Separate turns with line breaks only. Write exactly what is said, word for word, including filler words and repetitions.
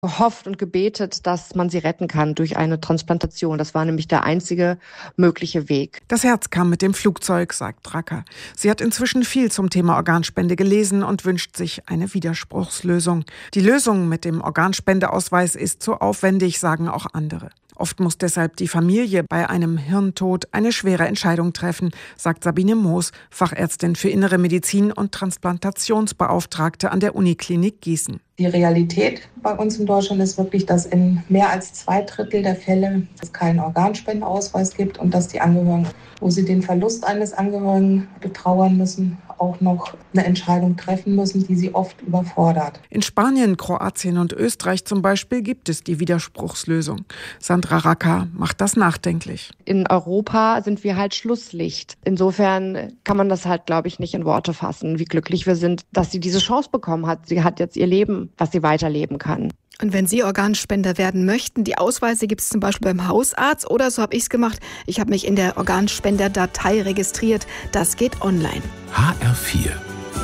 gehofft und gebetet, dass man sie retten kann durch eine Transplantation. Das war nämlich der einzige mögliche Weg.
Das Herz kam mit dem Flugzeug, sagt Racker. Sie hat inzwischen viel zum Thema Organspende gelesen und wünscht sich eine Widerspruchslösung. Die Lösung mit dem Organspendeausweis ist zu aufwendig, sagen auch andere. Oft muss deshalb die Familie bei einem Hirntod eine schwere Entscheidung treffen, sagt Sabine Moos, Fachärztin für Innere Medizin und Transplantationsbeauftragte an der Uniklinik Gießen.
Die Realität bei uns in Deutschland ist wirklich, dass in mehr als zwei Drittel der Fälle es keinen Organspendeausweis gibt und dass die Angehörigen, wo sie den Verlust eines Angehörigen betrauern müssen, auch noch eine Entscheidung treffen müssen, die sie oft überfordert.
In Spanien, Kroatien und Österreich zum Beispiel gibt es die Widerspruchslösung. Sandra Racker macht das nachdenklich.
In Europa sind wir halt Schlusslicht. Insofern kann man das halt, glaube ich, nicht in Worte fassen, wie glücklich wir sind, dass sie diese Chance bekommen hat. Sie hat jetzt ihr Leben, was sie weiterleben kann.
Und wenn Sie Organspender werden möchten, die Ausweise gibt es zum Beispiel beim Hausarzt oder so habe ich es gemacht. Ich habe mich in der Organspenderdatei registriert. Das geht online.
H R vier